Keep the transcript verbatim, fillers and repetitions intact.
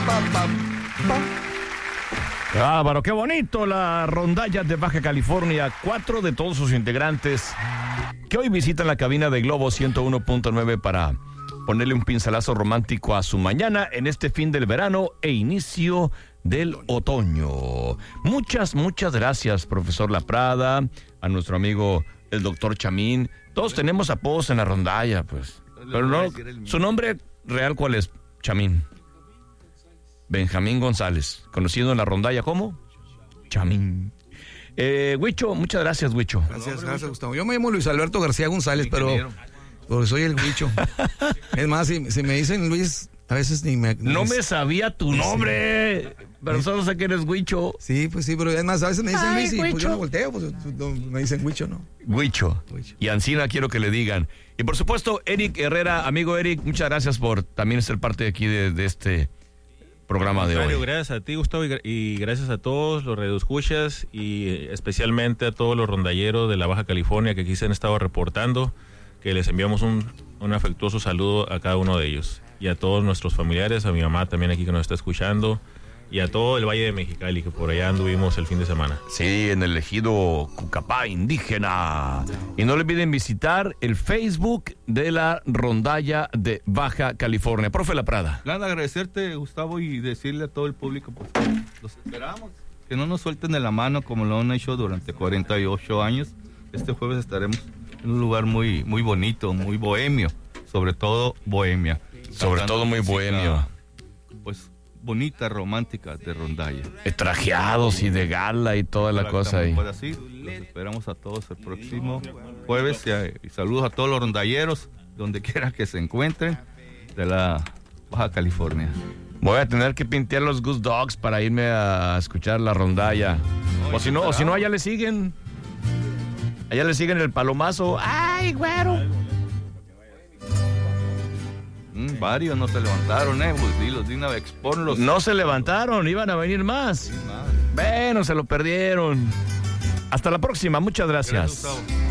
Bárbaro, qué bonito la rondalla de Baja California. Cuatro de todos sus integrantes que hoy visitan la cabina de Globo ciento uno punto nueve para ponerle un pincelazo romántico a su mañana en este fin del verano e inicio del otoño. Muchas, muchas gracias, profesor Laprada, a nuestro amigo el doctor Chamín. Todos tenemos apodos en la rondalla, pues. Pero no, ¿su nombre real cuál es, Chamín? Benjamín González, conocido en la rondalla como Chamín. Eh, Huicho, muchas gracias, Huicho. Gracias, gracias, Gustavo. Yo me llamo Luis Alberto García González, pero, pero soy el Huicho. Es más, si, si me dicen Luis, a veces ni me... No me sabía tu nombre, sí. Pero solo sé que eres Huicho. Sí, pues sí, pero es más, a veces me dicen Ay, Luis y Huicho. pues yo me volteo, pues no, me dicen Huicho, ¿no? Huicho. Huicho. Y Ancina quiero que le digan. Y por supuesto, Eric Herrera, amigo Eric, muchas gracias por también ser parte de aquí de, de este programa de hoy. Gracias a ti, Gustavo, y, y gracias a todos los radioescuchas y especialmente a todos los rondalleros de la Baja California que aquí se han estado reportando, que les enviamos un, un afectuoso saludo a cada uno de ellos y a todos nuestros familiares, a mi mamá también aquí que nos está escuchando y a todo el Valle de Mexicali que por allá anduvimos el fin de semana. Sí, en el ejido Cucapá indígena. Y no le olviden visitar el Facebook de la rondalla de Baja California. Profe Laprada. Nada, agradecerte, Gustavo, y decirle a todo el público, pues, los esperamos. Que no nos suelten de la mano como lo han hecho durante cuarenta y ocho años. Este jueves estaremos en un lugar muy, muy bonito, muy bohemio. Sobre todo bohemia. Sobre todo muy música, bohemio. Pues bonita, romántica de rondalla. Trajeados y de gala y toda la cosa ahí. Pues así, los esperamos a todos el próximo jueves y, y saludos a todos los rondalleros, donde quiera que se encuentren, de la Baja California. Voy a tener que pintear los Goose Dogs para irme a escuchar la rondalla. O si no, o si no, allá le siguen. Allá le siguen el palomazo. ¡Ay, güero! Mm, varios no se levantaron, eh, pues dilos, de una vez, ponlos. No se levantaron, iban a venir más. Sí, Bueno, se lo perdieron. Hasta la próxima, muchas gracias. Gracias, Gustavo.